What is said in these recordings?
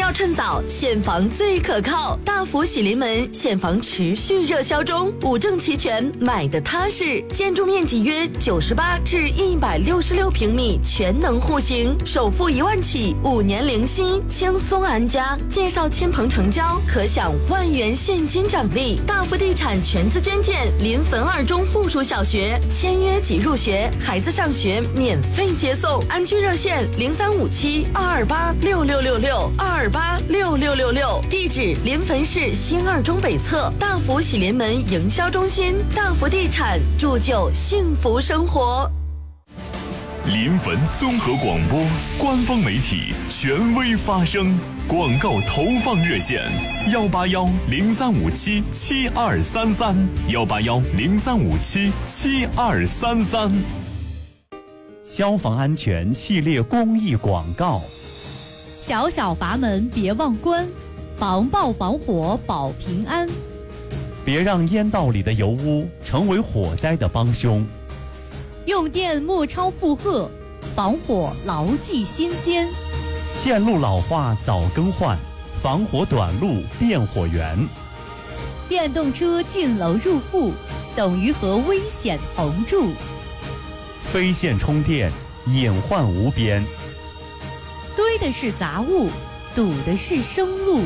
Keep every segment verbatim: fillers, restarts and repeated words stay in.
要趁早，现房最可靠。大福喜临门，现房持续热销中，五证齐全，买的踏实。建筑面积约九十八至一百六十六平米，全能户型，首付一万起，五年零息，轻松安家。介绍亲朋成交，可享万元现金奖励。大福地产全资捐建，临汾二中附属小学，签约即入学，孩子上学免费接送。安居热线零三五七二二八六六六六二二八六六六六，地址临汾市新二中北侧大福喜临门营销中心。大福地产，铸就幸福生活。 临汾综合广播官方媒体，权威发声。广告投放热线：幺八幺零三五七七二三三，幺八幺零三五七七二三三。 消防安全系列公益广告。 小小阀门别忘关，防爆防火保平安。 别让烟道里的油污成为火灾的帮凶。 用电莫超负荷，防火牢记心间。 线路老化早更换，防火短路变火源。 电动车进楼入户，等于和危险同住。 非线充电，隐患无边。 堆的是杂物，堵的是生路。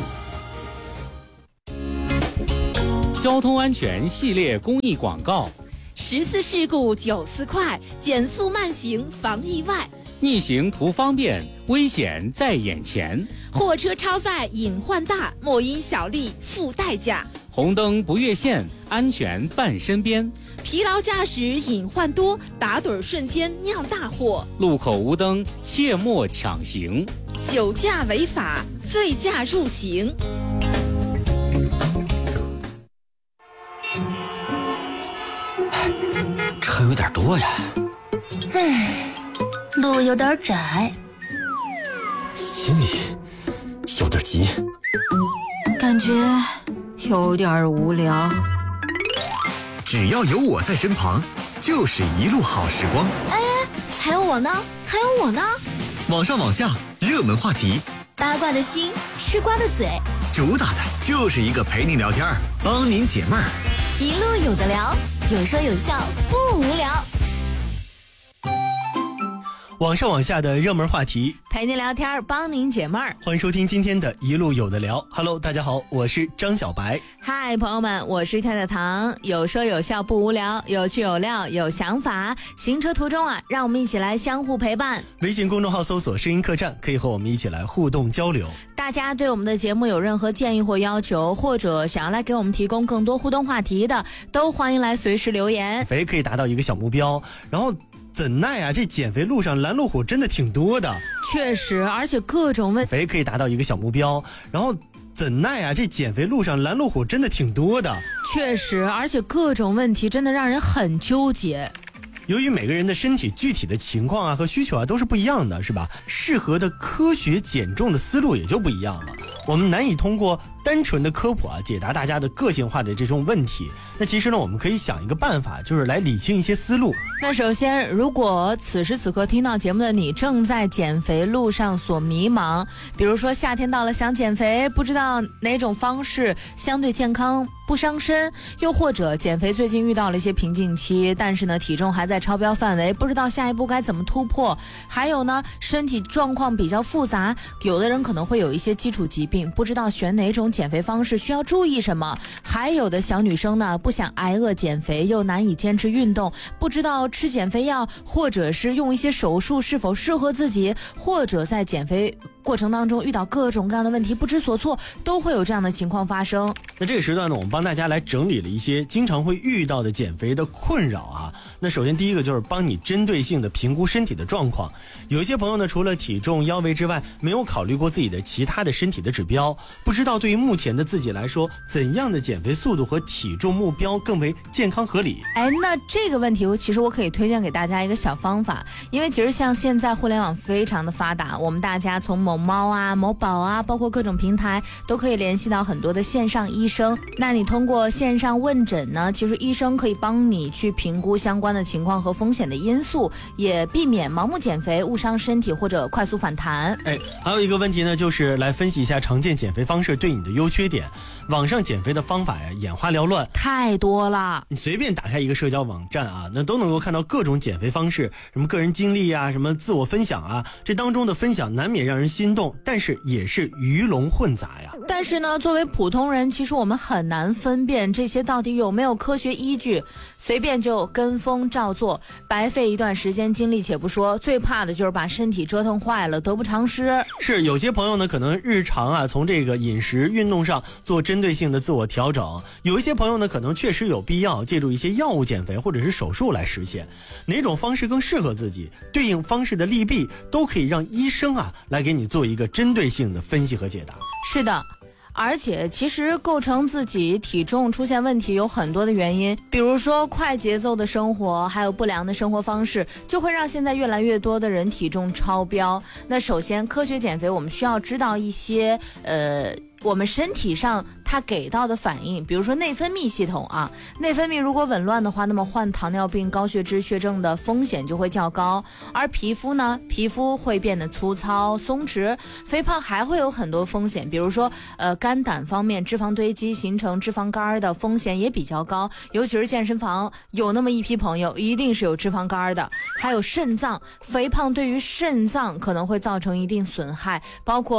交通安全系列公益广告： 十次事故九次快，减速慢行防意外。 逆行图方便，危险在眼前。 货车超载隐患大，莫因小利付代价。 红灯不越线，安全伴身边。 疲劳驾驶隐患多，打盹瞬间酿大祸。 路口无灯，切莫抢行。 酒驾违法，醉驾入刑。 车有点多呀。 唉，路有点窄。 心里有点急。 感觉有点无聊。 只要有我在身旁，就是一路好时光。 哎，还有我呢，还有我呢。 网上网下，热门话题， 八卦的心，吃瓜的嘴， 主打的就是一个陪你聊天，帮您解闷儿。 一路有的聊，有说有笑，不无聊。 网上网下的热门话题， 陪您聊天，帮您解闷儿。 欢迎收听今天的一路有的聊。Hello， 大家好，我是张小白。 嗨，朋友们，我是跳跳糖。有说有笑不无聊，有趣有料有想法。行车途中啊，让我们一起来相互陪伴。 微信公众号搜索声音客栈，可以和我们一起来互动交流。 大家对我们的节目有任何建议或要求，或者想要来给我们提供更多互动话题的，都欢迎来随时留言。 肥可以达到一个小目标，然后怎奈啊，这减肥路上拦路虎真的挺多的。 确实，而且各种问肥可以达到一个小目标，然后怎奈啊，这减肥路上拦路虎真的挺多的。 确实，而且各种问题真的让人很纠结。 由于每个人的身体具体的情况啊和需求啊都是不一样的，是吧？适合的科学减重的思路也就不一样了。我们难以通过单纯的科普啊解答大家的个性化的这种问题。那其实呢，我们可以想一个办法，就是来理清一些思路。 那首先，如果此时此刻听到节目的你正在减肥路上所迷茫，比如说夏天到了想减肥，不知道哪种方式相对健康不伤身，又或者减肥最近遇到了一些瓶颈期，但是呢体重还在超标范围，不知道下一步该怎么突破。还有呢，身体状况比较复杂，有的人可能会有一些基础疾病，不知道选哪种减肥方式，需要注意什么。还有的小女生呢，不想挨饿减肥，又难以坚持运动，不知道吃减肥药或者是用一些手术是否适合自己，或者在减肥过程当中遇到各种各样的问题不知所措，都会有这样的情况发生。 那这个时段呢，我们帮大家来整理了一些经常会遇到的减肥的困扰啊。那首先第一个就是帮你针对性的评估身体的状况。有一些朋友呢，除了体重腰围之外，没有考虑过自己的其他的身体的指标，不知道对于目前的自己来说，怎样的减肥速度和体重目标更为健康合理。 哎，那这个问题其实我可以推荐给大家一个小方法，因为其实像现在互联网非常的发达，我们大家从某某猫啊、某宝啊，包括各种平台都可以联系到很多的线上医生。那你通过线上问诊呢，其实医生可以帮你去评估相关的情况和风险的因素，也避免盲目减肥误伤身体或者快速反弹。 哎，还有一个问题呢，就是来分析一下常见减肥方式对你的优缺点。网上减肥的方法呀，眼花缭乱， 太多了。 你随便打开一个社交网站啊，那都能够看到各种减肥方式，什么个人经历啊，什么自我分享啊，这当中的分享难免让人心动，但是也是鱼龙混杂呀。 但是呢，作为普通人，其实我们很难分辨这些到底有没有科学依据，随便就跟风照做，白费一段时间精力且不说，最怕的就是把身体折腾坏了，得不偿失。 是，有些朋友呢，可能日常啊，从这个饮食、运动上做针对性的自我调整；有一些朋友呢，可能确实有必要借助一些药物减肥或者是手术来实现。哪种方式更适合自己，对应方式的利弊，都可以让医生啊来给你做一个针对性的分析和解答。 是的。而且其实构成自己体重出现问题有很多的原因，比如说快节奏的生活，还有不良的生活方式，就会让现在越来越多的人体重超标。那首先科学减肥，我们需要知道一些呃我们身体上它给到的反应，比如说内分泌系统啊，内分泌如果紊乱的话，那么患糖尿病、高血脂、血症的风险就会较高。而皮肤呢，皮肤会变得粗糙、松弛，肥胖还会有很多风险，比如说呃肝胆方面脂肪堆积形成脂肪肝的风险也比较高，尤其是健身房有那么一批朋友一定是有脂肪肝的。还有肾脏，肥胖对于肾脏可能会造成一定损害，包括